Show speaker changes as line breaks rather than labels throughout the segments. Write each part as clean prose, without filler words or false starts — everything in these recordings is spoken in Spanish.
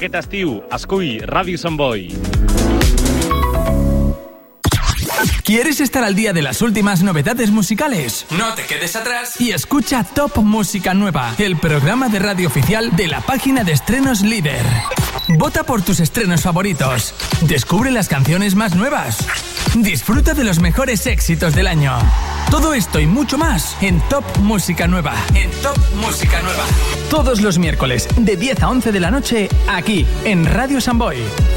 Aquest estiu, escull Ràdio Sant Boi.
¿Quieres estar al día de las últimas novedades musicales? No te quedes atrás y escucha Top Música Nueva, el programa de radio oficial de la página de estrenos líder. Vota por tus estrenos favoritos. Descubre las canciones más nuevas. Disfruta de los mejores éxitos del año. Todo esto y mucho más en Top Música Nueva. Todos los miércoles de 10 a 11 de la noche, aquí en Radio Sant Boi.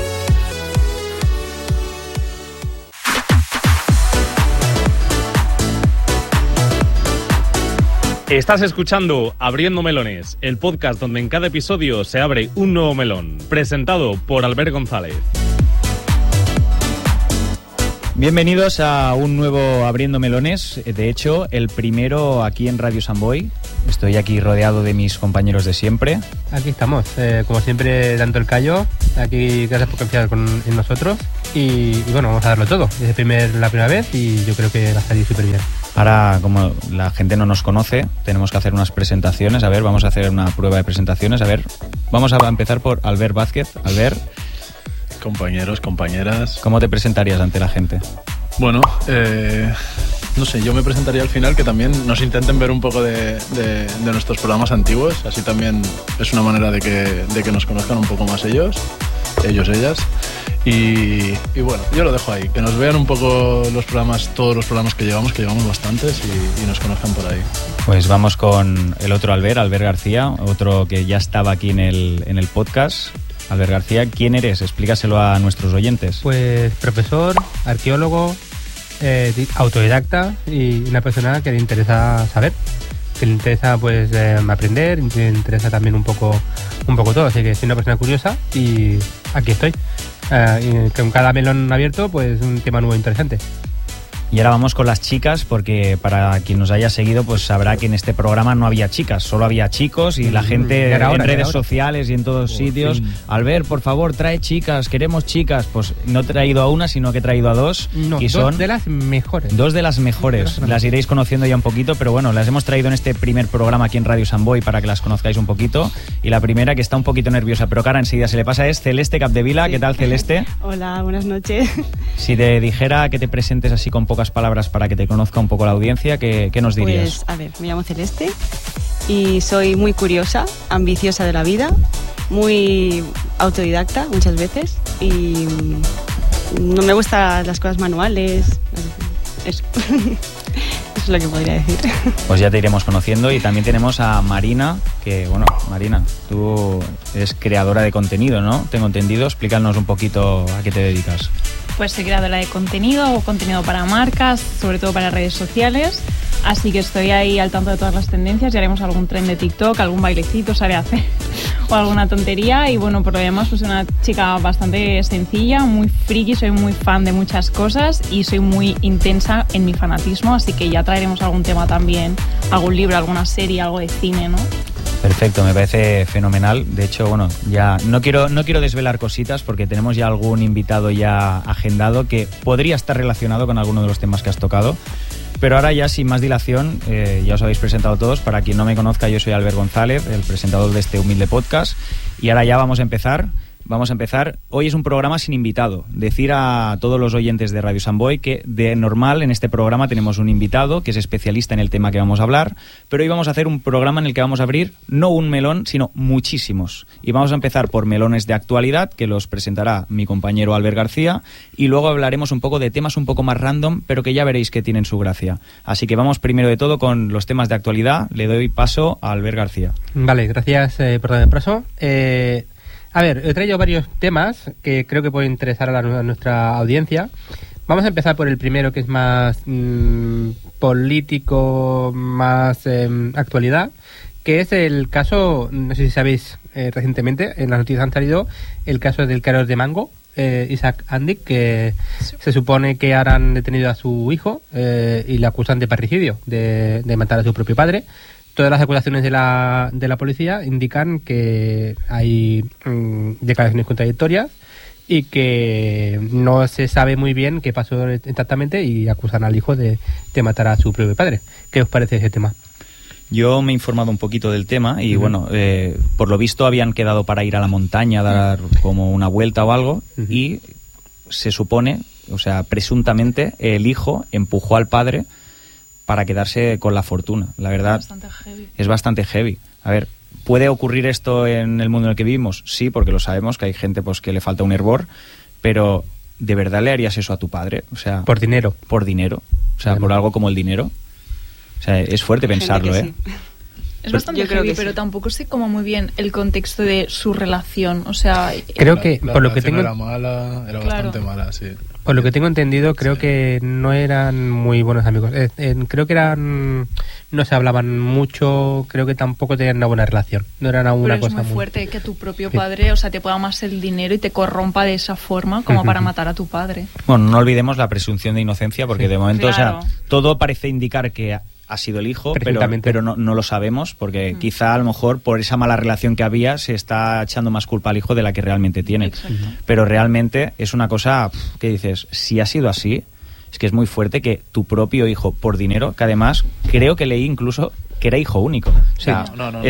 Estás escuchando Abriendo Melones, el podcast donde en cada episodio se abre un nuevo melón, presentado por Albert González.
Bienvenidos a un nuevo Abriendo Melones, de hecho, el primero aquí en Radio Sant Boi. Estoy aquí rodeado de mis compañeros de siempre.
Aquí estamos, como siempre, dando el callo. Aquí, gracias por confiar en nosotros. Y bueno, vamos a darlo todo. Es la primera vez y yo creo que va a salir súper bien.
Ahora, como la gente no nos conoce, tenemos que hacer unas presentaciones. A ver, vamos a hacer una prueba de presentaciones. A ver, vamos a empezar por Albert Vázquez. Albert.
Compañeros, compañeras.
¿Cómo te presentarías ante la gente?
Bueno, no sé, yo me presentaría al final, que también nos intenten ver un poco de nuestros programas antiguos. Así también es una manera de que nos conozcan un poco más ellos, ellas. Y bueno, yo lo dejo ahí, que nos vean un poco los programas, todos los programas que llevamos bastantes y nos conozcan por ahí.
Pues vamos con el otro Albert García, otro que ya estaba aquí en el podcast. Albert García, ¿quién eres? Explícaselo a nuestros oyentes.
Pues profesor, arqueólogo, autodidacta y una persona que le interesa saber, que le interesa pues aprender, le interesa también un poco todo, así que soy una persona curiosa y aquí estoy. Y con cada melón abierto, pues un tema nuevo interesante.
Y ahora vamos con las chicas, porque para quien nos haya seguido, pues sabrá que en este programa no había chicas, solo había chicos y la gente en redes sociales y en todos sitios. Sí. Albert, por favor, trae chicas, queremos chicas. Pues no he traído a una, sino que he traído a dos.
No,
y
dos de las mejores.
Dos de las mejores. Las iréis conociendo ya un poquito, pero bueno, las hemos traído en este primer programa aquí en Radio Sant Boi para que las conozcáis un poquito. Y la primera, que está un poquito nerviosa, pero que ahora enseguida se le pasa, es Celeste Capdevila. Sí. ¿Qué tal, Celeste?
Hola, buenas noches.
Si te dijera que te presentes así con pocas palabras para que te conozca un poco la audiencia, ¿qué nos dirías?
Pues, a ver, me llamo Celeste y soy muy curiosa, ambiciosa de la vida, muy autodidacta muchas veces y no me gustan las cosas manuales. Eso. Eso es lo que podría decir.
Pues ya te iremos conociendo. Y también tenemos a Marina, que bueno, Marina, tú eres creadora de contenido, ¿no? Tengo entendido. Explícanos un poquito a qué te dedicas.
Pues soy creadora de contenido, hago contenido para marcas, sobre todo para redes sociales, así que estoy ahí al tanto de todas las tendencias y haremos algún tren de TikTok, algún bailecito se haré hacer o alguna tontería. Y bueno, por lo demás, pues soy una chica bastante sencilla, muy friki, soy muy fan de muchas cosas y soy muy intensa en mi fanatismo, así que ya traeremos algún tema también, algún libro, alguna serie, algo de cine, ¿no?
Perfecto, me parece fenomenal. De hecho, bueno, ya no quiero desvelar cositas porque tenemos ya algún invitado ya agendado que podría estar relacionado con alguno de los temas que has tocado. Pero ahora ya sin más dilación, ya os habéis presentado todos. Para quien no me conozca, yo soy Albert González, el presentador de este humilde podcast. Y ahora ya vamos a empezar. Hoy es un programa sin invitado. Decir a todos los oyentes de Radio Sant Boi que de normal en este programa tenemos un invitado que es especialista en el tema que vamos a hablar, pero hoy vamos a hacer un programa en el que vamos a abrir no un melón, sino muchísimos. Y vamos a empezar por melones de actualidad, que los presentará mi compañero Albert García, y luego hablaremos un poco de temas un poco más random, pero que ya veréis que tienen su gracia. Así que vamos primero de todo con los temas de actualidad. Le doy paso a Albert García.
Vale, gracias por darme paso. A ver, he traído varios temas que creo que pueden interesar a nuestra audiencia. Vamos a empezar por el primero, que es más político, más actualidad, que es el caso, no sé si sabéis, recientemente en las noticias han salido el caso del creador de Mango, Isaac Andic, que se supone que ahora han detenido a su hijo y le acusan de parricidio, de matar a su propio padre. Todas las acusaciones de la policía indican que hay declaraciones contradictorias y que no se sabe muy bien qué pasó exactamente y acusan al hijo de matar a su propio padre. ¿Qué os parece ese tema?
Yo me he informado un poquito del tema y bueno, por lo visto habían quedado para ir a la montaña a dar como una vuelta o algo y se supone, o sea, presuntamente el hijo empujó al padre para quedarse con la fortuna. La verdad es bastante heavy. A ver, ¿puede ocurrir esto en el mundo en el que vivimos? Sí, porque lo sabemos, que hay gente pues que le falta un hervor, pero ¿de verdad le harías eso a tu padre? O sea,
por dinero.
Por dinero. O sea, por algo como el dinero. O sea, es fuerte pensarlo, ¿eh?
Sí. Es bastante heavy, pero sí. Tampoco sé como muy bien el contexto de su relación. O sea,
creo que por lo que tengo
era mala, era bastante mala, sí.
Por lo que tengo entendido, creo que no eran muy buenos amigos. Creo que eran, no se hablaban mucho. Creo que tampoco tenían una buena relación. No eran una cosa
muy fuerte que tu propio padre, o sea, te pueda más el dinero y te corrompa de esa forma como para matar a tu padre.
Bueno, no olvidemos la presunción de inocencia, porque de momento, claro, o sea, todo parece indicar que ha sido el hijo, pero no lo sabemos, porque quizá a lo mejor por esa mala relación que había se está echando más culpa al hijo de la que realmente tiene. Exacto. Pero realmente es una cosa que dices, si ha sido así, es que es muy fuerte que tu propio hijo, por dinero, que además creo que leí incluso que era hijo único. O sea,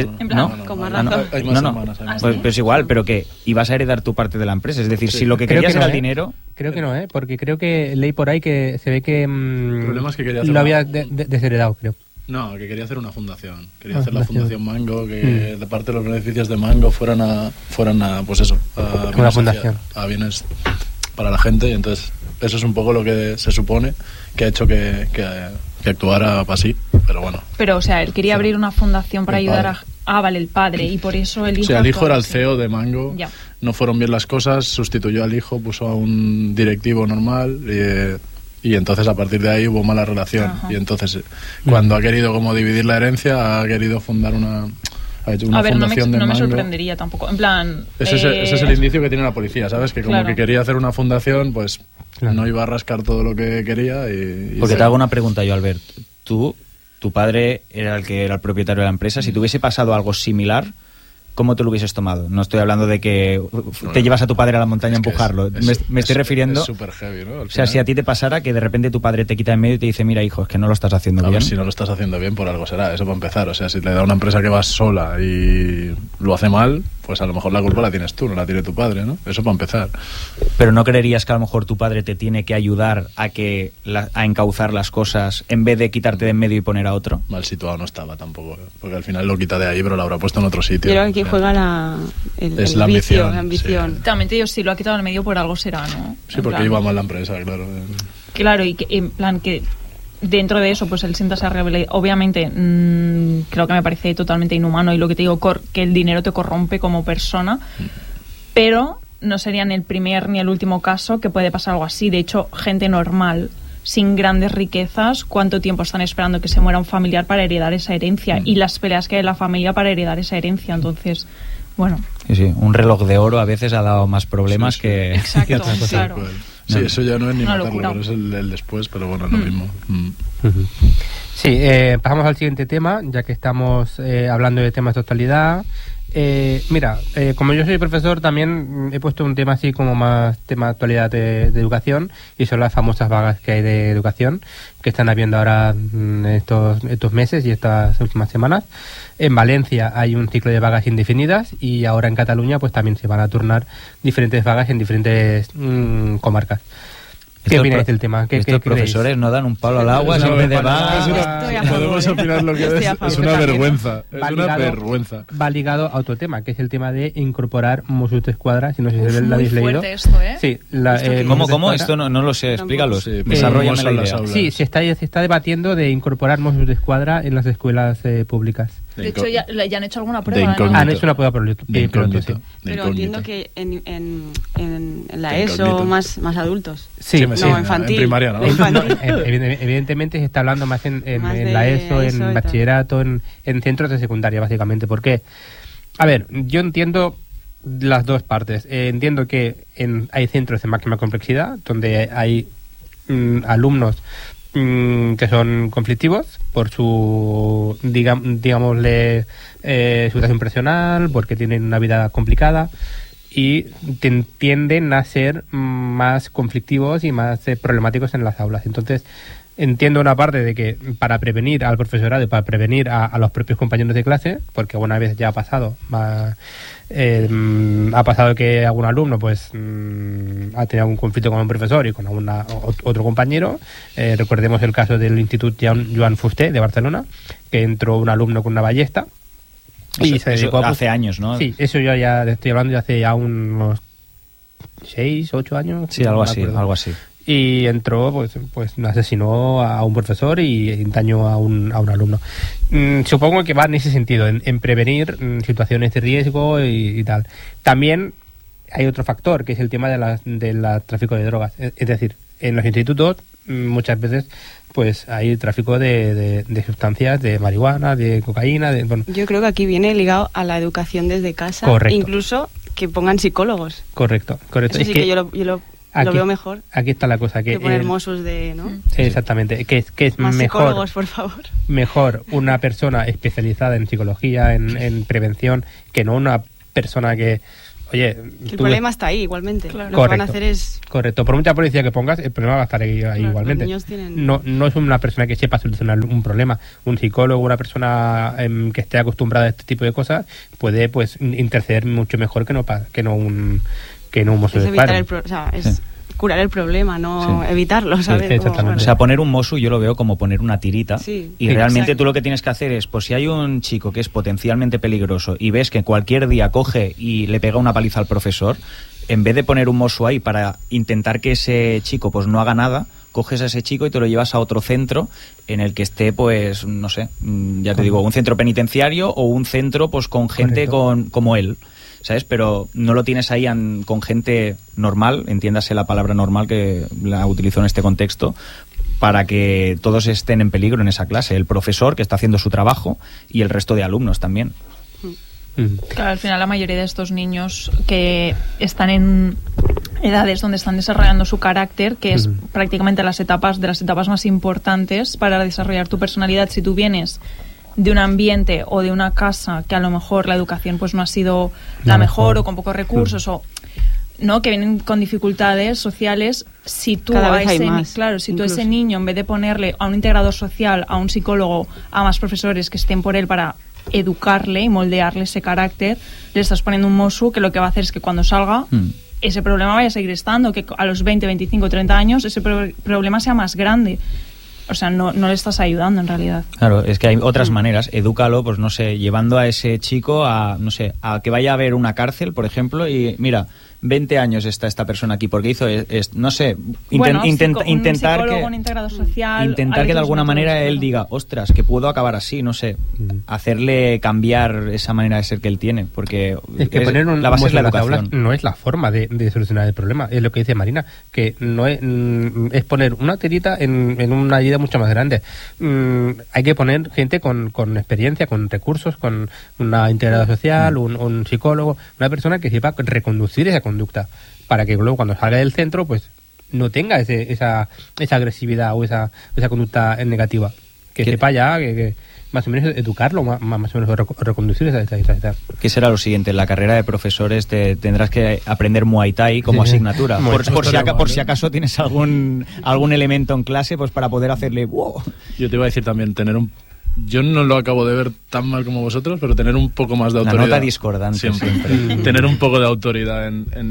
pues es igual, pero que ibas a heredar tu parte de la empresa. Es decir, si lo que querías era el dinero...
Creo que no, porque creo que leí por ahí que se ve que,
el problema es que quería hacer
lo había desheredado, creo.
No, que quería hacer una fundación. Quería hacer la Fundación Mango, que de parte de los beneficios de Mango fueran a pues eso, a
una fundación,
a bienes para la gente, y entonces eso es un poco lo que se supone que ha hecho que actuara así, pero bueno.
Pero, o sea, él quería abrir una fundación para ayudar a... Ah, vale, el padre, y por eso el hijo...
O sea, el hijo era el CEO de Mango, ya. No fueron bien las cosas, sustituyó al hijo, puso a un directivo normal, y entonces a partir de ahí hubo mala relación. Ajá. Y entonces, cuando ha querido como dividir la herencia, ha querido fundar una fundación de Mango.
No me sorprendería tampoco, en plan...
Ese es el indicio que tiene la policía, ¿sabes? Que como que quería hacer una fundación, pues no iba a rascar todo lo que quería y
porque te hago una pregunta yo, Albert. Tu padre era el que era el propietario de la empresa. Si te hubiese pasado algo similar, ¿cómo te lo hubieses tomado? No estoy hablando de que te llevas a tu padre a la montaña a empujarlo. Me estoy refiriendo...
Es súper heavy, ¿no?
O sea, si a ti te pasara que de repente tu padre te quita en medio y te dice, mira, hijo, es que no lo estás haciendo bien.
A ver, si no lo estás haciendo bien, por algo será. Eso para empezar. O sea, si le da una empresa que vas sola y lo hace mal, pues a lo mejor la culpa la tienes tú, no la tiene tu padre, ¿no? Eso para empezar.
Pero ¿no creerías que a lo mejor tu padre te tiene que ayudar a encauzar las cosas en vez de quitarte de en medio y poner a otro?
Mal situado no estaba tampoco, porque al final lo quita de ahí, pero lo habrá puesto en otro sitio.
Yo creo que aquí juega la ambición.
Sí. También te digo, si lo ha quitado en medio por algo será, ¿no?
Sí, porque iba mal la empresa, claro.
Claro, y que, en plan que dentro de eso, pues él sienta esa rebelión. Obviamente, creo que me parece totalmente inhumano, y lo que te digo, que el dinero te corrompe como persona, pero no sería ni el primer ni el último caso que puede pasar algo así. De hecho, gente normal, sin grandes riquezas, ¿cuánto tiempo están esperando que se muera un familiar para heredar esa herencia? Y las peleas que hay en la familia para heredar esa herencia. Entonces, bueno.
Sí, un reloj de oro a veces ha dado más problemas que...
Exacto,
que otra cosa.
Claro.
Sí, eso ya no es ni matarlo, pero es el después, pero bueno, es lo mismo.
Sí, pasamos al siguiente tema, ya que estamos hablando de temas de actualidad. Mira, como yo soy profesor, también he puesto un tema así como más tema de actualidad de educación, y son las famosas vagas que hay de educación que están habiendo ahora estos meses y estas últimas semanas. En Valencia hay un ciclo de vagas indefinidas, y ahora en Cataluña pues también se van a turnar diferentes vagas en diferentes comarcas. ¿Qué opináis del tema?
Estos profesores no dan un palo al agua, siempre de vagas.
Podemos opinar lo que es una vergüenza. Es una vergüenza.
Va ligado a otro tema, que es el tema de incorporar Mossos d'Esquadra. Si no sé si lo habéis leído.
Esto, ¿eh?
Sí.
¿Cómo? Esto no lo sé, explícalo. Desarrollame la idea.
Sí, se está debatiendo de incorporar Mossos d'Esquadra en las escuelas públicas.
De hecho, ya han hecho alguna prueba,
¿no? Han hecho una prueba piloto, sí.
Pero entiendo que en la ESO más adultos.
Sí,
no, infantil.
En primaria, ¿no?
Evidentemente se está hablando más en la ESO, en bachillerato, en centros de secundaria, básicamente. ¿Por qué? A ver, yo entiendo las dos partes. Entiendo que hay centros de máxima complejidad, donde hay alumnos que son conflictivos por su, digámosle, situación personal, porque tienen una vida complicada, y tienden a ser más conflictivos y más problemáticos en las aulas. Entonces, entiendo una parte de que para prevenir al profesorado y para prevenir a los propios compañeros de clase, porque alguna vez ya ha pasado que algún alumno pues ha tenido algún conflicto con un profesor y con otro compañero. Recordemos el caso del Instituto Joan Fuster de Barcelona, que entró un alumno con una ballesta y se dedicó
hace años, ¿no?
Sí, eso yo ya estoy hablando de hace ya unos 6, 8 años.
Sí, algo así.
Y entró, pues asesinó a un profesor y dañó a un alumno. Supongo que va en ese sentido, en prevenir situaciones de riesgo y tal. También hay otro factor, que es el tema del tráfico de drogas. Es decir, en los institutos muchas veces pues hay tráfico de sustancias, de marihuana, de cocaína.
Yo creo que aquí viene ligado a la educación desde casa.
Correcto.
Incluso que pongan psicólogos.
Correcto.
Eso sí que yo lo veo mejor.
Aquí está la cosa. Que
poner Mossos ¿no?
Exactamente. Que es
más
mejor,
psicólogos, por favor.
Mejor una persona especializada en psicología, en prevención, que no una persona que... Oye,
el problema está ahí igualmente. Claro. Lo
Correcto,
que van a hacer es...
Correcto. Por mucha policía que pongas, el problema va a estar ahí
claro,
igualmente.
Los niños tienen...
No es una persona que sepa solucionar un problema. Un psicólogo, una persona que esté acostumbrada a este tipo de cosas, puede pues interceder mucho mejor que no un mozo de escuadra.
Es curar el problema, no evitarlo, ¿sabes?
Sí, exactamente.
O sea, poner un mosu yo lo veo como poner una tirita y realmente
exacto.
Tú lo que tienes que hacer es, pues si hay un chico que es potencialmente peligroso y ves que cualquier día coge y le pega una paliza al profesor, en vez de poner un mosu ahí para intentar que ese chico pues no haga nada, coges a ese chico y te lo llevas a otro centro en el que esté, pues, no sé, ya te digo, un centro penitenciario o un centro pues con gente como él, ¿sabes? Pero no lo tienes ahí con gente normal, entiéndase la palabra normal que la utilizo en este contexto, para que todos estén en peligro en esa clase. El profesor, que está haciendo su trabajo, y el resto de alumnos también.
Claro, al final la mayoría de estos niños que están en edades donde están desarrollando su carácter, que es prácticamente de las etapas más importantes para desarrollar tu personalidad. Si tú vienes de un ambiente o de una casa que a lo mejor la educación pues no ha sido la mejor o con pocos recursos o no, que vienen con dificultades sociales, si tú
cada vez hay más,
si tú a ese niño, en vez de ponerle a un integrador social, a un psicólogo, a más profesores que estén por él para educarle y moldearle ese carácter, le estás poniendo un mosu que lo que va a hacer es que cuando salga ese problema vaya a seguir estando, que a los 20, 25, 30 años ese problema sea más grande. O sea, no le estás ayudando en realidad.
Claro, es que hay otras maneras. Edúcalo, pues no sé, llevando a ese chico a que vaya a ver una cárcel, por ejemplo, y mira, 20 años está esta persona aquí porque hizo, no sé, intentar que
un integrador social,
intentar que de alguna manera él diga, ostras, que puedo acabar así, no sé, hacerle cambiar esa manera de ser que él tiene, porque
es que poner
la base es la educación.
No es la forma de solucionar el problema, es lo que dice Marina, que no es poner una tirita en una ayuda mucho más grande. Hay que poner gente con experiencia, con recursos, con una integradora social, un psicólogo, una persona que sepa reconducir esa conducta, para que luego cuando salga del centro pues no tenga esa agresividad o esa conducta negativa, que sepa ya que más o menos educarlo, más o menos reconducir esa.
¿Qué será lo siguiente? En la carrera de profesores tendrás que aprender Muay Thai como asignatura. Por si acaso tienes algún elemento en clase pues para poder hacerle ¡wow!
Yo te iba a decir también, yo no lo acabo de ver tan mal como vosotros, pero tener un poco más de autoridad.
Una nota discordante siempre.
Tener un poco de autoridad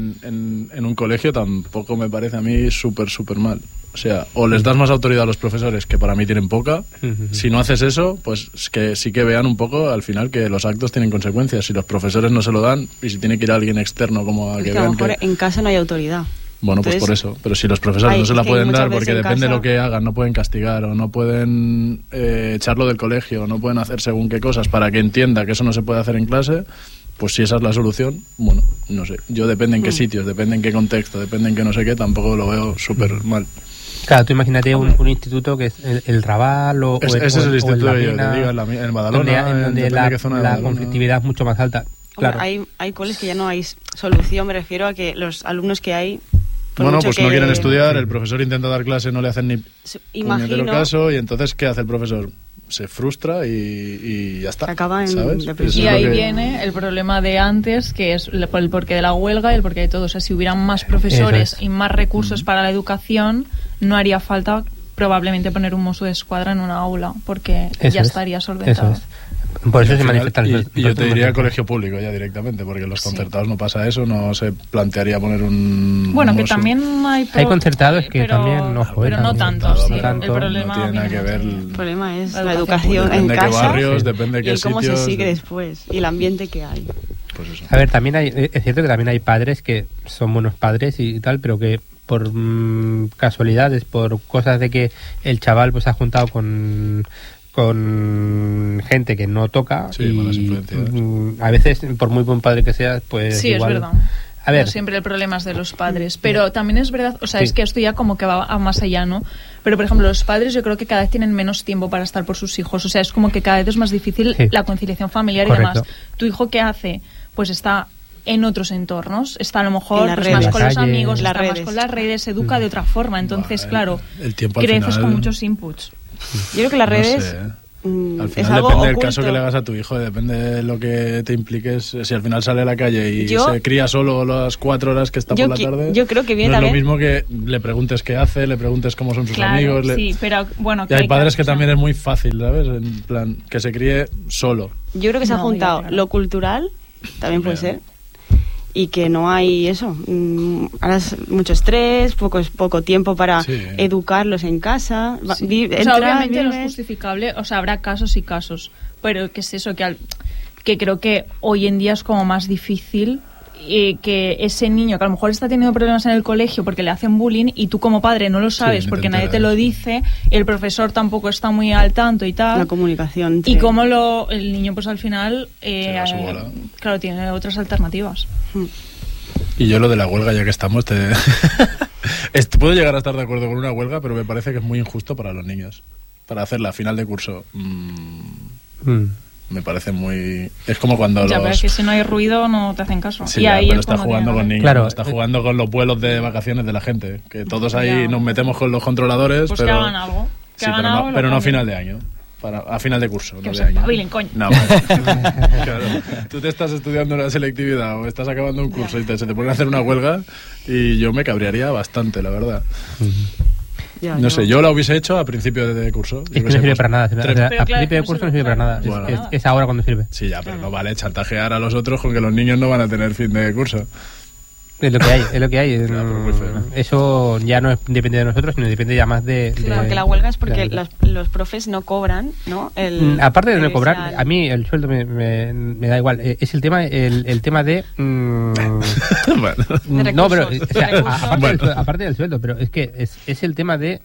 en un colegio tampoco me parece a mí súper mal. O sea, o les das más autoridad a los profesores, que para mí tienen poca. Si no haces eso, pues que sí que vean un poco al final que los actos tienen consecuencias. Si los profesores no se lo dan y si tiene que ir alguien externo como a que
vean a lo mejor en casa no hay autoridad.
Bueno, entonces, pues por eso. Pero si los profesores no se la pueden dar porque depende de lo que hagan, no pueden castigar o no pueden echarlo del colegio o no pueden hacer según qué cosas para que entienda que eso no se puede hacer en clase, pues si esa es la solución, bueno, no sé. Yo depende en qué sitios, depende en qué contexto, depende en qué no sé qué, tampoco lo veo súper mal.
Claro, tú imagínate un instituto que es el Raval o
ese es el instituto
o en
en Badalona,
donde la conflictividad es mucho más alta. Claro.
Hay coles que ya no hay solución, me refiero a que los alumnos que hay...
Bueno, pues no quieren estudiar, el profesor intenta dar clase, no le hacen ni puñetero caso, y entonces, ¿qué hace el profesor? Se frustra y ya está.
Acaba en depresión.
Y ahí viene el problema de antes, que es el porqué de la huelga y el porqué de todo. O sea, si hubieran más profesores y más recursos para la educación, no haría falta probablemente poner un mozo de escuadra en una aula, porque ya estaría solventado.
Eso es. Por eso se manifiesta
y yo te diría colegio público ya directamente, porque en los concertados no pasa eso, no se plantearía poner un...
Bueno, que también hay
concertados que también no
pero no tanto, sí. El problema
no tiene nada que ver.
El problema es la educación en casa.
Depende de qué barrios, depende de qué sitios.
Y cómo se sigue después, y el ambiente que hay.
Pues eso.
A ver, también es cierto que también hay padres que son buenos padres y tal, pero que por casualidades, por cosas de que el chaval pues ha juntado con gente que no toca,
sí, y
a veces por muy buen padre que seas, pues
sí,
igual...
es verdad.
A ver,
no siempre el problema es de los padres, pero también es verdad, o sea, es que esto ya como que va a más allá, ¿no? Pero por ejemplo, los padres yo creo que cada vez tienen menos tiempo para estar por sus hijos, o sea, es como que cada vez es más difícil la conciliación familiar.
Correcto.
Y demás. ¿Tu hijo qué hace? Pues está en otros entornos, está a lo mejor pues, más con los amigos, está más con las redes, se educa de otra forma, entonces claro,
el tiempo
creces
final,
con muchos inputs.
Yo creo que las redes...
No sé. Al
es
final
algo
depende del
oculto.
caso que le hagas a tu hijo, depende de lo que te impliques. Si al final sale a la calle y se cría solo las 4 horas que está por la tarde,
yo creo que viene
no es
también...
lo mismo que le preguntes qué hace, le preguntes cómo son sus amigos.
Sí, pero bueno...
Y hay padres que también es muy fácil, ¿sabes? En plan, que se críe solo.
Yo creo que se ha juntado lo cultural, también puede ser, y que no hay eso. Ahora es mucho estrés, poco tiempo para educarlos en casa.
Sí. O sea, obviamente no es justificable, o sea, habrá casos y casos, pero ¿qué es eso? Que creo que hoy en día es como más difícil que ese niño que a lo mejor está teniendo problemas en el colegio porque le hacen bullying y tú como padre no lo sabes porque nadie te lo dice, el profesor tampoco está muy al tanto y tal.
La comunicación.
Y como el niño pues al final claro, tiene otras alternativas.
Y yo lo de la huelga, ya que estamos, puedo llegar a estar de acuerdo con una huelga, pero me parece que es muy injusto para los niños. Para hacer la final de curso. Me parece muy... Es como cuando
pero es que si no hay ruido no te hacen caso.
Sí,
y ahí
pero está jugando con niños,
claro,
está jugando con los vuelos de vacaciones de la gente. Que todos ahí nos metemos con los controladores,
pues
pero...
que hagan algo.
Pero no a final de año. A final de curso,
que
no de año.
Espabilen, coño.
No, claro. Tú te estás estudiando una selectividad o estás acabando un curso y se te ponen a hacer una huelga y yo me cabrearía bastante, la verdad. No sé, yo la hubiese hecho a principio de curso.
Es que no sirve para nada. A principio de curso no sirve para nada.
Bueno,
es ahora cuando sirve.
Sí, ya, pero no vale chantajear a los otros con que los niños no van a tener fin de curso.
Es lo que hay. Eso ya no depende de nosotros, sino depende ya más de...
Claro, que la huelga es porque los profes no cobran, ¿no?
Aparte de no cobrar, a mí el sueldo me da igual. Es el tema de...
Bueno.
No, pero... O sea, aparte del sueldo, pero es que es el tema de...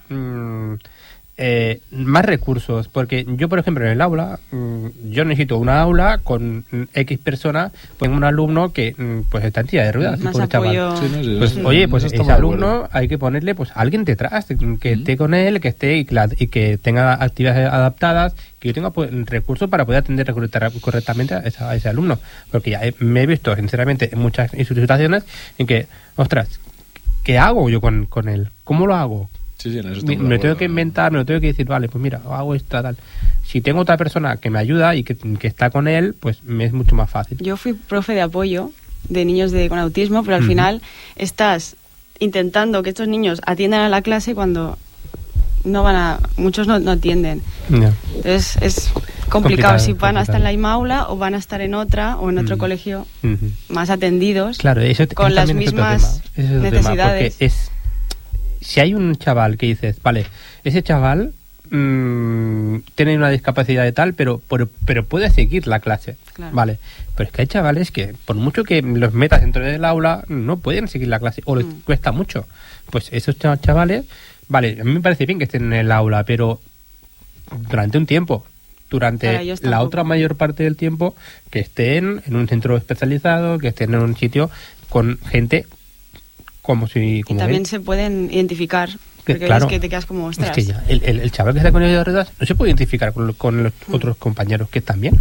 más recursos, porque yo por ejemplo en el aula yo necesito una aula con X personas, pues un alumno que pues está en silla de ruedas,
más
por
apoyo.
Pues oye, pues ese alumno hay que ponerle pues alguien detrás que esté con él, que esté y que tenga actividades adaptadas, que yo tenga pues, recursos para poder atender correctamente a ese alumno, porque ya me he visto sinceramente en muchas situaciones en que, ostras, ¿qué hago yo con él? ¿Cómo lo hago?
Sí, en eso
me tengo que inventar, me lo tengo que decir, vale, pues mira, hago esto, tal. Si tengo otra persona que me ayuda y que está con él, pues me es mucho más fácil.
Yo fui profe de apoyo de niños con autismo, pero al final estás intentando que estos niños atiendan a la clase cuando muchos no atienden.
Yeah.
Entonces es complicado si van a estar en la misma aula o van a estar en otra o en otro colegio más atendidos,
claro,
con las mismas necesidades.
Porque si hay un chaval que dices, vale, ese chaval tiene una discapacidad de tal, pero puede seguir la clase, claro. Vale, pero es que hay chavales que por mucho que los metas dentro del aula no pueden seguir la clase o les cuesta mucho. Pues esos chavales, vale, a mí me parece bien que estén en el aula, pero durante un tiempo, durante la otra mayor parte del tiempo, que estén en un centro especializado, que estén en un sitio con gente y
también se pueden identificar, porque claro, es que te quedas como, ostras.
Es que ya, el chaval que está con ellos de ruedas no se puede identificar con los otros compañeros que están bien.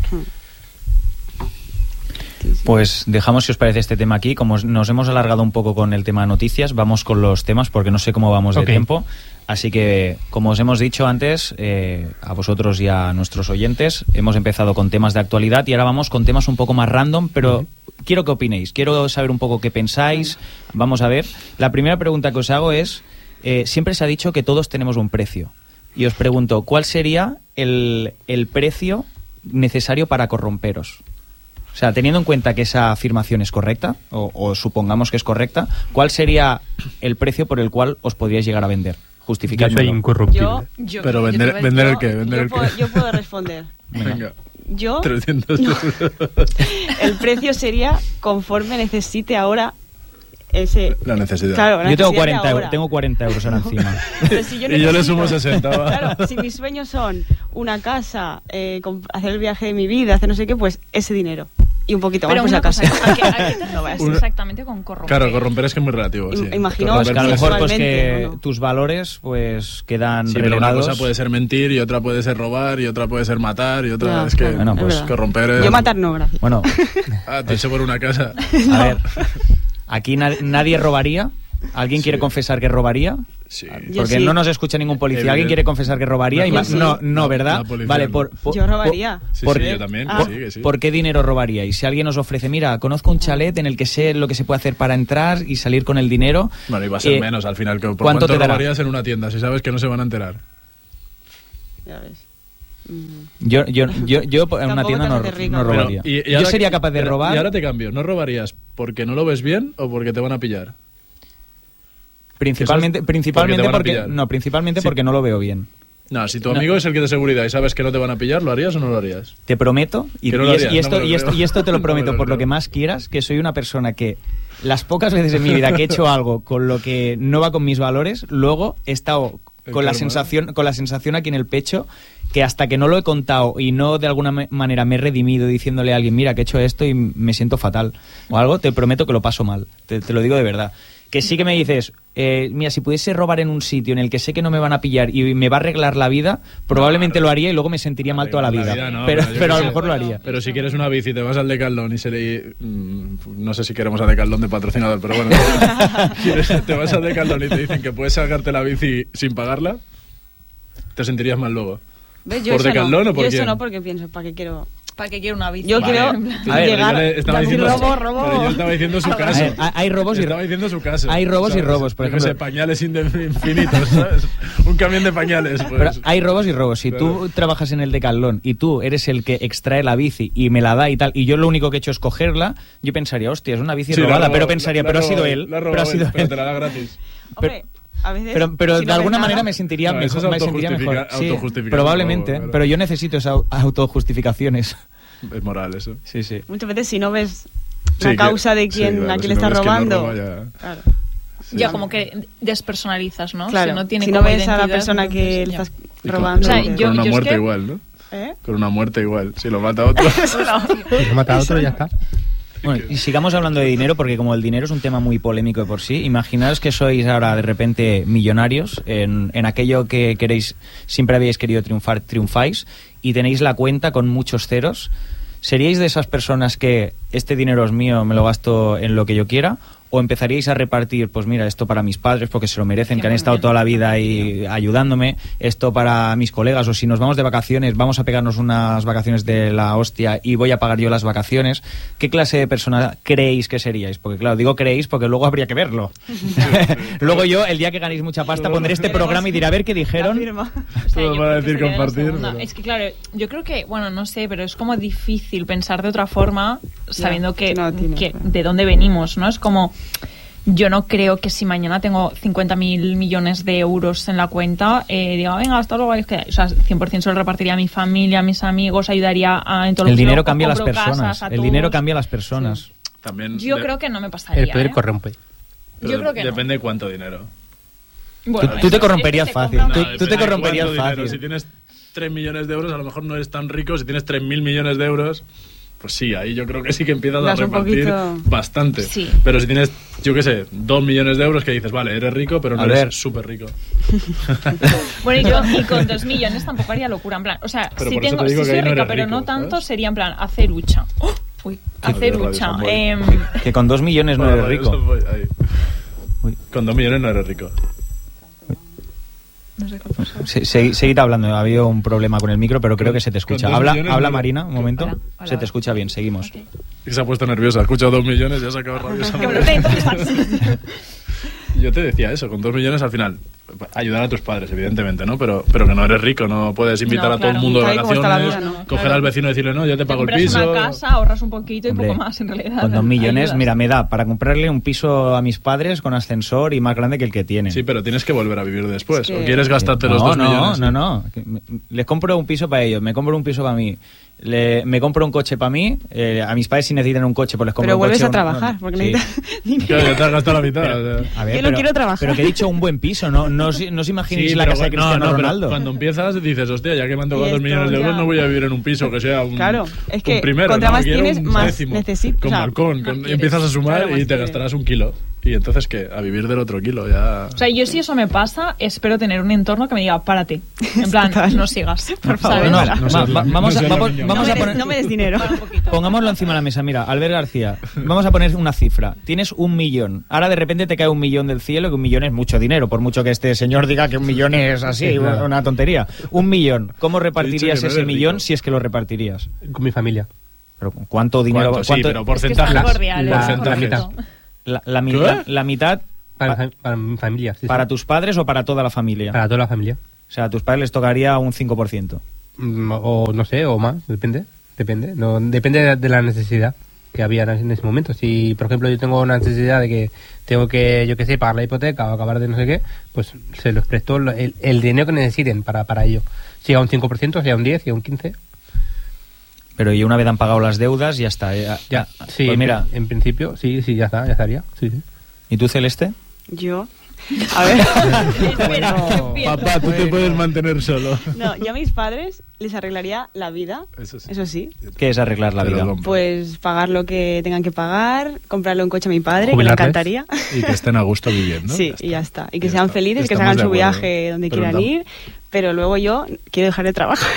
Pues dejamos, si os parece, este tema aquí. Como nos hemos alargado un poco con el tema de noticias, vamos con los temas porque no sé cómo vamos de tiempo. Así que, como os hemos dicho antes, a vosotros y a nuestros oyentes, hemos empezado con temas de actualidad y ahora vamos con temas un poco más random, pero quiero que opinéis, quiero saber un poco qué pensáis. Vamos a ver. La primera pregunta que os hago es, siempre se ha dicho que todos tenemos un precio. y os pregunto, ¿cuál sería el precio necesario para corromperos? O sea, teniendo en cuenta que esa afirmación es correcta, o supongamos que es correcta, ¿cuál sería el precio por el cual os podríais llegar a vender? Justificadme.
Yo soy incorruptible.
Pero vender el qué, vender el qué.
Yo puedo responder.
Venga.
Yo,
300 euros.
el precio sería conforme necesite ahora ese...
La necesidad.
Claro, la
Yo tengo
necesidad
40
de
euros,
ahora.
tengo 40 euros ahora encima.
Pero si
Y yo le sumo 60. ¿va?
Claro, si mis sueños son una casa, hacer el viaje de mi vida, hacer no sé qué, pues ese dinero. Y un poquito
Pero
más, pues
una
a
cosa,
casa.
¿a qué te refieres exactamente con corromper?
Claro, corromper es que es muy relativo. Sí.
Imagino
Pues que a lo mejor pues
sexualmente,
que
¿o no?
tus valores pues quedan
Sí, pero una
relegados.
cosa puede ser mentir y otra puede ser robar y otra puede ser matar y otra
Ya,
es que
claro,
bueno, pues
es verdad.
corromper es...
Yo matar no, gracias.
Bueno,
te echo por una casa.
a ver, aquí nadie robaría. ¿Alguien quiere confesar que robaría?
Sí.
Yo
Porque
sí.
no nos escucha ningún policía.
Evidente.
¿Alguien quiere confesar que robaría?
Yo sí.
No, ¿verdad?
La policía
Vale,
no.
Yo robaría.
Sí,
¿Por
sí,
qué?
yo también,
Ah.
que sí, que sí.
¿Por qué dinero robaríais? Si alguien os ofrece, mira, conozco un chalet en el que sé lo que se puede hacer para entrar y salir con el dinero.
Bueno, y va a ser menos al final. ¿Por cuánto
te dará?
robarías en una tienda si sabes que no se van a enterar?
Ya ves.
Yo en una tienda
te
no
haces rico.
no robaría.
Pero, y
Yo
ahora
sería capaz de robar.
Y ahora te cambio. ¿No robarías porque no lo ves bien o porque te van a pillar?
Principalmente
porque te van a
porque
pillar.
no, principalmente
Sí.
porque no lo veo bien.
No, si tu amigo es el que de seguridad y sabes que no te van a pillar, ¿lo harías o no lo harías?
Te prometo, y,
Que no lo harías,
y esto,
no me lo
y, esto,
creo.
y esto te lo
No
prometo
me lo
por lo
creo.
que más quieras, que soy una persona que las pocas veces en mi vida que he hecho algo con lo que no va con mis valores, luego he estado con la sensación aquí en el pecho que hasta que no lo he contado y no de alguna manera me he redimido diciéndole a alguien, mira que he hecho esto y me siento fatal o algo, te prometo que lo paso mal, te lo digo de verdad. Que sí que me dices, mira, si pudiese robar en un sitio en el que sé que no me van a pillar y me va a arreglar la vida, probablemente lo haría y luego me sentiría mal toda la vida.
No,
pero
yo qué
a lo
sé.
mejor lo haría.
Pero si quieres una bici, te vas al Decathlon y no sé si queremos a Decathlon de patrocinador, pero bueno, te vas al Decathlon y te dicen que puedes sacarte la bici sin pagarla, te sentirías mal luego.
¿Ves? Yo
¿Por
eso
Decathlon
no.
o por
Yo
quién?
eso no, porque pienso, ¿para qué quiero...?
¿Para qué quiero una bici?
Yo
Vale.
quiero
A ver,
llegar...
Pero yo le estaba diciendo,
robo.
pero yo estaba diciendo su caso.
A ver, hay robos y
Estaba diciendo su caso.
hay robos y
¿sabes?
robos, por
Yo que
ejemplo.
sé, pañales infinitos, ¿sabes? Un camión de pañales, pues.
Pero hay robos y robos. Si
Claro.
tú trabajas en el Decathlon y tú eres el que extrae la bici y me la da y tal, y yo lo único que he hecho es cogerla, yo pensaría, hostia, es una bici
Sí, la
robada,
robó,
pero pensaría,
la
pero ha
robó
sido
él,
él.
la robó
Pero ha sido
él, pero
él.
te la da gratis.
Hombre, a veces...
Pero
si
de
no
alguna
ves
manera
nada-
me sentiría
No, eso
mejor.
es
Me sentiría mejor. Sí,
autojustificación,
probablemente,
claro.
pero yo necesito esas autojustificacaciones.
Es moral eso.
Sí, sí.
Muchas veces si no ves
Sí,
la
que-
causa de
sí,
quién,
claro,
a quién
si
le
no
está
ves quién lo
robando...
roba, ya.
Claro.
Ya como que despersonalizas, ¿no?
Claro,
Si no tiene
si no
como
ves a la
identidad,
persona que le
entonces, ya.
estás
Y
robando...
O sea,
pues-
yo-
con una
es
muerte
que-
igual, ¿no?
¿Eh?
Con una muerte igual. Si lo mata otro.
Si lo mata a otro, ya está.
Bueno, y sigamos hablando de dinero, porque como el dinero es un tema muy polémico de por sí, imaginaos que sois ahora de repente millonarios en aquello que queréis, siempre habéis querido triunfar, triunfáis, y tenéis la cuenta con muchos ceros. ¿Seríais de esas personas que este dinero es mío, me lo gasto en lo que yo quiera? ¿O empezaríais a repartir, pues mira, esto para mis padres porque se lo merecen, que han estado toda la vida ahí ayudándome, esto para mis colegas, o si nos vamos de vacaciones, vamos a pegarnos unas vacaciones de la hostia y voy a pagar yo las vacaciones? ¿Qué clase de persona creéis que seríais? Porque claro, digo creéis porque luego habría que verlo. Luego yo, el día que ganéis mucha pasta, pondré este programa y diré, a ver qué dijeron.
Afirma.
O sea,
Todo
yo
para
creo que
decir
sería de la
compartir,
segunda.
pero-
Es que claro, yo creo que, bueno, no sé, pero es como difícil pensar de otra forma sabiendo que,
no tiene,
que
claro.
de dónde venimos, ¿no? Es como, yo no creo que si mañana tengo 50.000 millones de euros en la cuenta, diga, venga, hasta luego, es que, o sea, 100% se lo repartiría a mi familia, a mis amigos, ayudaría en todo lo
El
que
dinero
yo
cambia a las
compro casas,
personas.
a
El dinero
todos.
cambia a las personas.
También
Yo
de-
creo que no me pasaría.
El poder
¿eh?
corrompe.
pero
Yo creo que no.
depende de cuánto dinero.
Bueno,
Tú te
eso-
corromperías
es que te
fácil.
compra
Tú
una-
te
depende de
corromperías
cuánto dinero.
fácil.
Si tienes 3 millones de euros, a lo mejor no eres tan rico. Si tienes 3.000 millones de euros, pues sí, ahí yo creo que sí que empiezas a
Das un
repartir
poquito.
bastante.
Sí.
Pero si tienes, yo qué sé, 2 millones de euros, que dices, vale, eres rico, pero no
A
eres
ver.
súper rico.
Bueno, y con 2 millones tampoco haría locura, en plan, o sea,
Pero
si
por eso
tengo,
te digo
si
que
soy
ahí no
rica,
eres
pero
rico,
no tanto,
¿sabes?
sería en plan, acerucha. Uy, acerucha.
Radioson
Que con 2 millones no
Vale,
eres
eso
rico.
voy, ahí.
Uy.
Con 2 millones no eres rico.
No sé qué pasa.
Seguid hablando, ha habido un problema con el micro, pero creo que se te escucha.
Con 2
Habla,
millones
habla
no-
Marina, un momento.
Hola, hola,
Se te
hola.
escucha bien, seguimos.
Ok.
Y se ha puesto nerviosa. Ha escuchado 2 millones y ha sacado rabiosa.
Que me lo sé, entonces,
Yo te decía eso, con 2 millones al final. ayudar a tus padres, evidentemente, ¿no? Pero que no eres rico, no puedes invitar a todo el mundo de vacaciones, coger al vecino y decirle, no, yo te pago el piso.
Compras una casa, ahorras un poquito y poco más, en realidad.
Con 2 millones,
ayudas.
mira, me da para comprarle un piso a mis padres con ascensor y más grande que el que tienen.
Sí, pero tienes que volver a vivir después.
Es que...
¿O quieres gastarte los 2 millones?
No. Les compro un piso para ellos, me compro un piso para mí. Me compro un coche para mí, a mis padres si necesitan un coche pues les compro
pero
un coche.
vuelves a trabajar porque necesitas dinero.
Claro, ya te has gastado la mitad.
A ver,
Yo no quiero trabajar.
Pero que he dicho un buen piso, no os imaginéis la casa de Cristiano
pero
Ronaldo.
cuando empiezas dices, hostia, ya que me han tocado
Y
2 millones de
esto
euros,
ya...
no voy a vivir en un piso que sea un,
claro, es que
un primero,
contra
no,
más
quiero
tienes,
un
más
décimo,
necesitas.
con balcón, empiezas a sumar
claro,
y te gastarás un kilo. Y entonces, ¿qué? A vivir del otro kilo, ya...
O sea, yo si eso me pasa, espero tener un entorno que me diga, párate. En plan, no sigas, por favor.
Vamos a poner...
No me des dinero.
Pongámoslo encima de la mesa. Mira, Albert García, vamos a poner una cifra. Tienes 1 millón. Ahora de repente te cae 1 millón del cielo, que 1 millón es mucho dinero, por mucho que este señor diga que 1 millón es así, una tontería. 1 millón. ¿Cómo repartirías ese millón si es que lo repartirías?
Con mi familia.
¿Pero cuánto dinero?
¿Cuánto? Sí, pero
Es que
porcentajes.
es primordial,
Porcentajes.
La mitad
Para mi familia. Sí,
para
sí.
tus padres o para toda la familia.
Para toda la familia.
O sea, a tus padres les tocaría un 5%.
O no sé, o más, depende. No, depende de la necesidad que había en ese momento. Si, por ejemplo, yo tengo una necesidad de que tengo que, yo qué sé, pagar la hipoteca o acabar de no sé qué, pues se los presto el dinero que necesiten para ello. Si a un 5%, si a un 10%, si a un 15%.
Pero y una vez han pagado las deudas, ya está.
Ya, sí,
Pues mira.
en principio, sí, ya estaría. Sí.
¿Y tú, Celeste?
Yo... A ver.
Espera, empieza.
Papá, tú te puedes mantener solo.
No, yo a mis padres les arreglaría la vida. Eso sí.
¿Qué es arreglar la
Te lo
vida?
compro.
Pues pagar lo que tengan que pagar, comprarle un coche a mi padre, que le
¿Jubilarles?
encantaría.
Y que estén a gusto viviendo.
Sí,
Ya
y ya está. Y que
Ya
sean
está.
felices, que se
Estamos
hagan
de
su
acuerdo.
viaje donde
Pero
quieran ir. Pero luego yo quiero dejar de trabajar.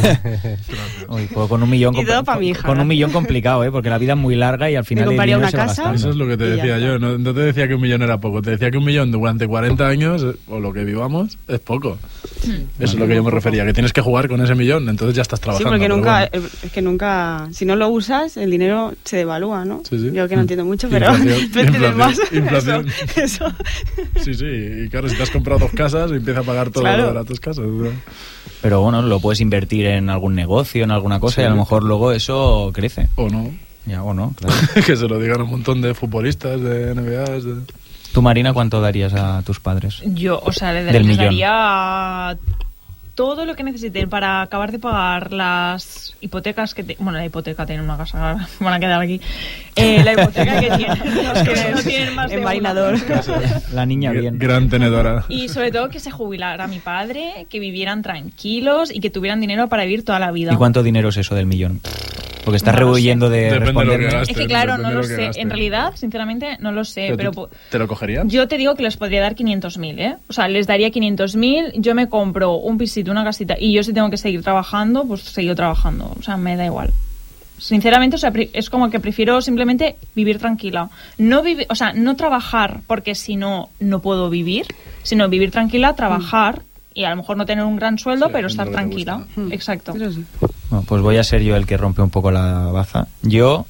Uy, pues con 1 millón
Y todo pa' mi hija.
con 1 millón complicado, porque la vida es muy larga y al final el
compraría
dinero
una
se va
casa.
gastando.
Eso es lo que te
Y ya
decía
está.
yo. No te decía que 1 millón era poco. Te decía que 1 millón durante 40 años, o lo que vivamos, es poco. Eso es lo que yo me refería. Que tienes que jugar con ese millón, entonces ya estás
Sí,
trabajando.
porque
pero
nunca,
bueno.
es que nunca, si no lo usas, el dinero se devalúa, ¿no?
Sí.
Yo que no entiendo mucho, pero
Inflación,
más.
inflación.
Eso.
Sí, y claro, si te has comprado 2 casas, empieza a pagar todo
Claro.
de las 2 casas. ¿no?
Pero bueno, lo puedes invertir en algún negocio, en alguna cosa,
Sí.
y a lo mejor luego eso crece.
O no.
Ya, o no, claro.
Que se lo digan un montón de futbolistas, de NBA.
¿Tú, Marina, cuánto darías a tus padres?
Yo, o sea,
Del
les
millón.
daría todo lo que necesiten para acabar de pagar las hipotecas que... Bueno, la hipoteca tiene una casa, van a quedar aquí. La hipoteca que tienen los que no tienen más de una.
Envainador.
La niña bien.
Gran tenedora.
Y sobre todo que se jubilara mi padre, que vivieran tranquilos y que tuvieran dinero para vivir toda la vida.
¿Y cuánto dinero es eso del millón? Porque estás
No lo
rehuyendo de
Depende de lo que
responderme.
gastes.
Es que claro,
Depende
no
de
lo
lo que
sé.
gastes.
En realidad, sinceramente, no lo sé. Pero
¿Te lo cogerías?
yo te digo que les podría dar 500.000, ¿eh? O sea, les daría 500.000, yo me compro un pisito, una casita, y yo si tengo que seguir trabajando, pues sigo trabajando. O sea, me da igual. Sinceramente, o sea, es como que prefiero simplemente vivir tranquila. No o sea, no trabajar porque si no, no puedo vivir, sino vivir tranquila, trabajar y a lo mejor no tener un gran sueldo,
Sí,
pero
haciendo
estar
lo que te
tranquila.
gusta.
Exacto.
Eso sí.
Bueno, pues voy a ser yo el que rompe un poco la baza. Yo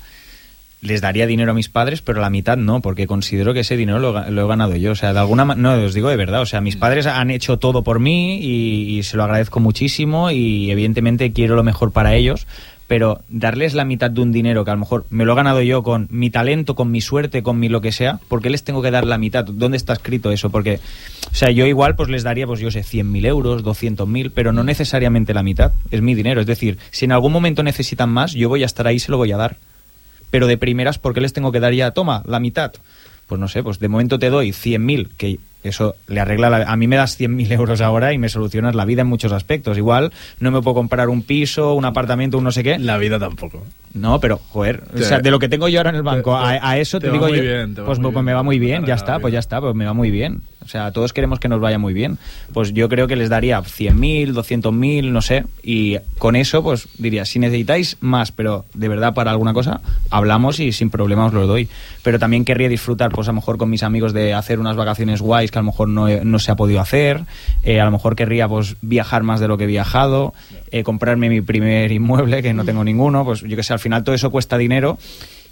les daría dinero a mis padres, pero la mitad no, porque considero que ese dinero lo he ganado yo. O sea, de alguna manera, no, os digo de verdad, o sea, mis padres han hecho todo por mí y se lo agradezco muchísimo y evidentemente quiero lo mejor para ellos, pero darles la mitad de un dinero que a lo mejor me lo he ganado yo con mi talento, con mi suerte, con mi lo que sea, ¿por qué les tengo que dar la mitad? ¿Dónde está escrito eso? Porque, o sea, yo igual pues les daría, pues yo sé, 100.000 euros, 200.000, pero no necesariamente la mitad, es mi dinero. Es decir, si en algún momento necesitan más, yo voy a estar ahí, se lo voy a dar. Pero de primeras, ¿por qué les tengo que dar ya, toma, la mitad? Pues no sé, pues de momento te doy 100.000, que eso le arregla a mí me das 100.000 euros ahora y me solucionas la vida en muchos aspectos. Igual no me puedo comprar un piso, un apartamento, un no sé qué.
La vida tampoco.
No, pero, joder, o sea, de lo que tengo yo ahora en el banco a eso te
va
digo
muy
yo,
bien, te va
pues
muy bien.
me va muy bien,
Para
ya
la
está,
vida.
pues ya está, pues me va muy bien. O sea, todos queremos que nos vaya muy bien. Pues yo creo que les daría 100.000, 200.000, no sé, y con eso pues diría, si necesitáis más, pero de verdad para alguna cosa, hablamos y sin problema os lo doy. Pero también querría disfrutar, pues a lo mejor con mis amigos de hacer unas vacaciones guays que a lo mejor no se ha podido hacer, a lo mejor querría pues viajar más de lo que he viajado, comprarme mi primer inmueble, que no tengo ninguno, pues yo que sé, al final todo eso cuesta dinero.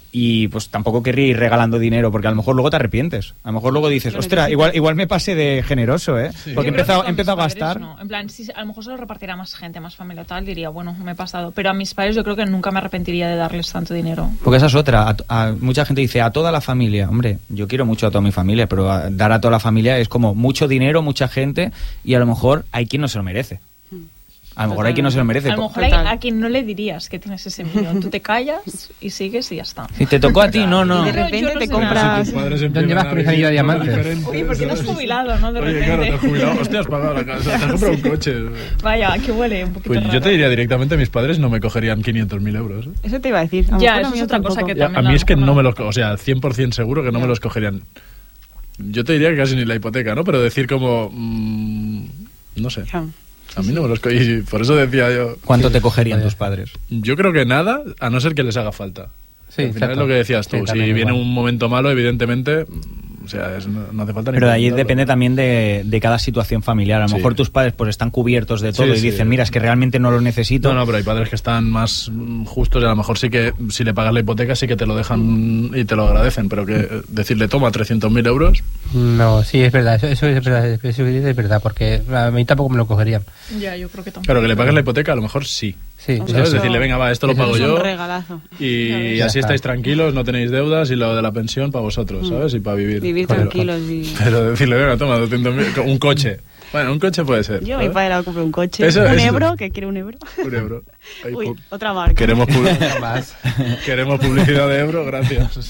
y pues tampoco querría ir regalando dinero, porque a lo mejor luego te arrepientes. A lo mejor luego dices, ostras, igual me pasé de generoso, ¿eh? Sí. Porque he empezado a gastar.
No. En plan, si a lo mejor se lo repartirá más gente, más familia tal, diría, bueno, me he pasado. Pero a mis padres yo creo que nunca me arrepentiría de darles tanto dinero.
Porque esa es otra. Mucha gente dice, a toda la familia. Hombre, yo quiero mucho a toda mi familia, pero dar a toda la familia es como mucho dinero, mucha gente, y a lo mejor hay quien no se lo merece. A lo mejor hay quien no se lo merece.
A lo mejor hay a quien no le dirías que tienes ese millón. Tú te callas y sigues y ya está.
Si te tocó a ti, no.
Y de repente te compras...
¿Dónde vas con esa anillo de diamantes?
Oye, ¿por qué no has jubilado, no? De repente.
Claro, te has jubilado. Hostia, has pagado la casa. Te has comprado un coche.
Vaya, que huele un poquito
Pues
raro.
yo te diría directamente, mis padres no me cogerían 500.000 euros.
Eso te iba a decir.
Ya, eso es otra cosa que también...
A mí es que no me los... O sea, 100% seguro que no me los cogerían. Yo te diría que casi ni la hipoteca, ¿no? Pero decir como... no sé. A mí no me los cogí, por eso decía yo...
¿Cuánto te cogerían tus padres?
Yo creo que nada, a no ser que les haga falta.
Sí,
al final es lo que decías tú, si viene un momento malo, evidentemente... O sea, no hace falta ni...
Pero de ahí depende también de cada situación familiar. A lo mejor tus padres pues están cubiertos de todo y dicen, mira, es que realmente no lo necesito.
No, pero hay padres que están más justos y a lo mejor sí que si le pagas la hipoteca sí que te lo dejan y te lo agradecen, pero que decirle, toma 300.000 euros...
No, sí, es verdad, eso es verdad, eso es verdad, porque a mí tampoco me lo cogerían.
Ya, yo creo que tampoco.
Pero que le pagues la hipoteca a lo mejor sí.
Sí,
¿sabes? Decirle, venga, va, esto lo pago yo.
Un regalazo.
Y así estáis tranquilos, no tenéis deudas y lo de la pensión para vosotros, ¿sabes? Y para vivir.
Vivir tranquilos y...
Pero decirle, venga, toma 200.000, un coche. Bueno, un coche puede ser.
Yo a mi padre le compré un coche.
Eso,
un
eso.
euro, que quiere un euro.
Un euro. Ahí,
Uy, otra marca.
Queremos publicidad de euro, gracias.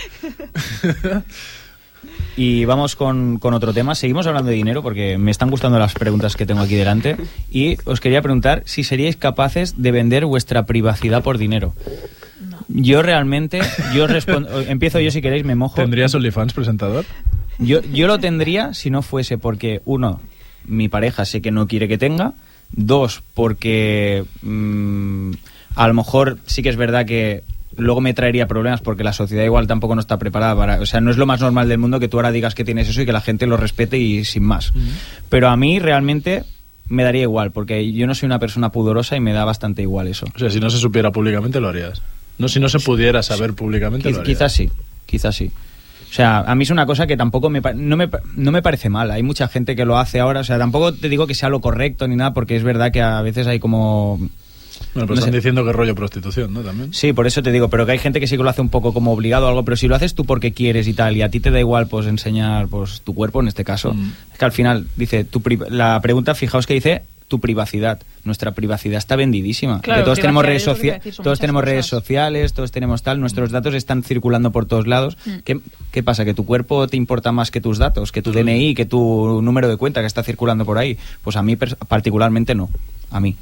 Y vamos con otro tema. Seguimos hablando de dinero porque me están gustando las preguntas que tengo aquí delante. Y os quería preguntar si seríais capaces de vender vuestra privacidad por dinero. No. Yo realmente, empiezo yo si queréis, me mojo.
¿Tendrías OnlyFans presentador?
Yo lo tendría si no fuese porque, uno, mi pareja sé que no quiere que tenga. Dos, porque a lo mejor sí que es verdad que luego me traería problemas porque la sociedad igual tampoco no está preparada para... O sea, no es lo más normal del mundo que tú ahora digas que tienes eso y que la gente lo respete y sin más. Pero a mí realmente me daría igual porque yo no soy una persona pudorosa y me da bastante igual eso.
O sea, si no se supiera públicamente lo harías. No, si no se pudiera saber públicamente lo harías.
Quizás sí. O sea, a mí es una cosa que tampoco no me parece mal. Hay mucha gente que lo hace ahora. O sea, tampoco te digo que sea lo correcto ni nada porque es verdad que a veces hay como...
Bueno, pero están diciendo que es rollo prostitución, ¿no? También.
Sí, por eso te digo, pero que hay gente que sí que lo hace un poco como obligado o algo, pero si lo haces tú porque quieres y tal, y a ti te da igual pues enseñar pues tu cuerpo en este caso, es que al final dice, la pregunta, fijaos que dice tu privacidad. Nuestra privacidad está vendidísima.
Claro,
que todos tenemos redes
redes
sociales, todos tenemos tal, nuestros datos están circulando por todos lados. ¿Qué pasa? ¿Que tu cuerpo te importa más que tus datos? ¿Que tu DNI, que tu número de cuenta que está circulando por ahí? Pues a mí particularmente no. A mí.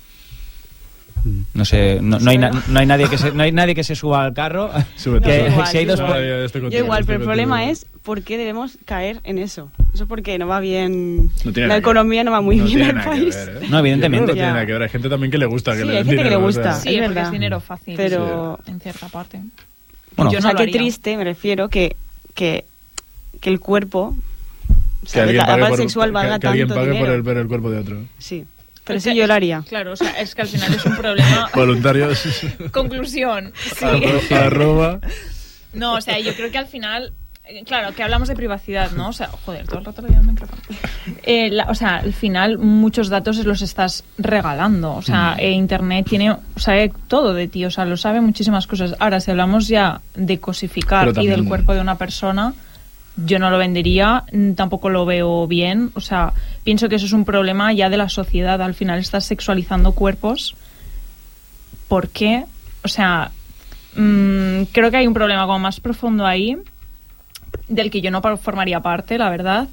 No sé, no hay nadie que se suba al carro.
Yo igual, pero el problema es por qué debemos caer en eso. Eso porque no va bien, la economía no va muy bien al país.
No, evidentemente.
No tiene nada que ver. Hay gente también que le gusta que le den
dinero.
Hay gente que le
gusta,
sí,
es
porque
verdad.
es dinero fácil,
pero
en cierta parte.
Bueno,
o sea, qué triste, me refiero, que el cuerpo, o sea, la parte sexual valga tanto dinero.
Que alguien pague por ver el cuerpo de otro.
Sí. Pero sí, yo lo haría.
Claro, o sea, es que al final es un problema...
Voluntarios.
Conclusión. Sí.
Arroba.
No, o sea, yo creo que al final... Claro, que hablamos de privacidad, ¿no? O sea, joder, todo el rato le doy al micrófono. O sea, al final muchos datos los estás regalando. O sea, Internet sabe todo de ti, o sea, lo sabe muchísimas cosas. Ahora, si hablamos ya de cosificar y del cuerpo de una persona... Yo no lo vendería, tampoco lo veo bien. O sea, pienso que eso es un problema ya de la sociedad. Al final estás sexualizando cuerpos. ¿Por qué? O sea, creo que hay un problema como más profundo ahí, del que yo no formaría parte, la verdad.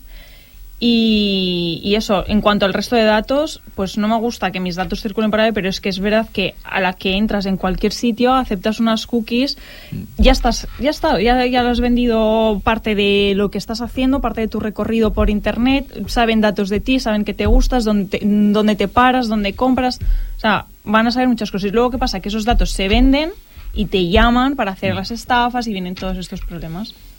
Y eso, en cuanto al resto de datos, pues no me gusta que mis datos circulen por ahí, pero es que es verdad que a la que entras en cualquier sitio, aceptas unas cookies, ya lo has vendido parte de lo que estás haciendo, parte de tu recorrido por internet, saben datos de ti, saben que te gustas, dónde te paras, dónde compras, o sea, van a saber muchas cosas. Y luego, ¿qué pasa? Que esos datos se venden y te llaman para hacer las estafas y vienen todos estos problemas.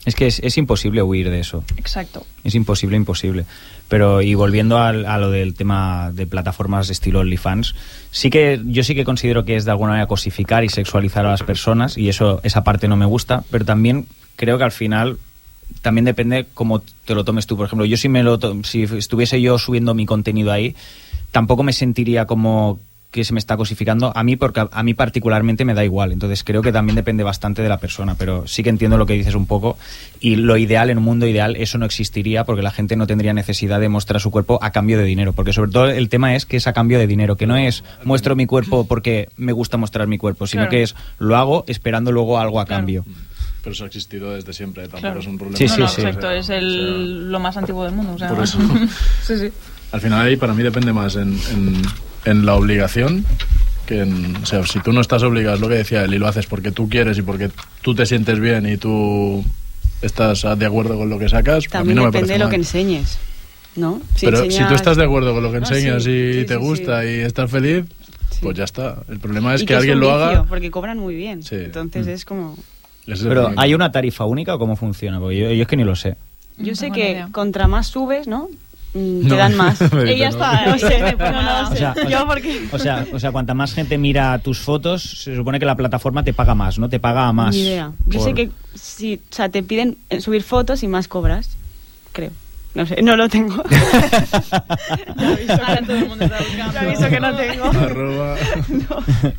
Es que es imposible huir de eso.
Exacto.
Es imposible. Pero, y volviendo a lo del tema de plataformas de estilo OnlyFans, yo sí que considero que es de alguna manera cosificar y sexualizar a las personas, y esa parte no me gusta, pero también creo que al final también depende cómo te lo tomes tú. Por ejemplo, yo si estuviese yo subiendo mi contenido ahí, tampoco me sentiría como que se me está cosificando a mí, porque a mí particularmente me da igual. Entonces creo que también depende bastante de la persona, pero sí que entiendo lo que dices un poco, y lo ideal, en un mundo ideal, eso no existiría, porque la gente no tendría necesidad de mostrar su cuerpo a cambio de dinero, porque sobre todo el tema es que es a cambio de dinero, que no es muestro mi cuerpo porque me gusta mostrar mi cuerpo, sino que es lo hago esperando luego algo a cambio.
Pero eso ha existido desde siempre, tampoco es un problema.
Sí,
exacto, es lo más antiguo del mundo. O sea,
por eso.
sí.
Al final ahí para mí depende más en la obligación que o sea, si tú no estás obligado, es lo que decía él, y lo haces porque tú quieres y porque tú te sientes bien y tú estás de acuerdo con lo que sacas,
también
a mí no me
depende
parece
de lo
mal.
que enseñes, ¿no?
Pero si tú estás de acuerdo con lo que enseñas y te
sí,
gusta y estás feliz, pues ya está. El problema es
y
que alguien lo haga,
porque cobran muy bien.
Sí.
Entonces es como...
Pero ¿hay una tarifa única o cómo funciona? Porque yo es que ni lo sé.
Yo sé
tengo
que
ni idea.
contra más subes, ¿no? Te dan más.
Ella está...
No sé, no
O
sé.
sea,
Yo porque...
o sea, cuanta más gente mira tus fotos, se supone que la plataforma te paga más, ¿no? Te paga a más.
Ni idea. Yo sé que te piden subir fotos y más cobras, creo. No sé, no lo tengo.
Ahora todo el mundo está buscando.
Te aviso que no tengo.
@
No.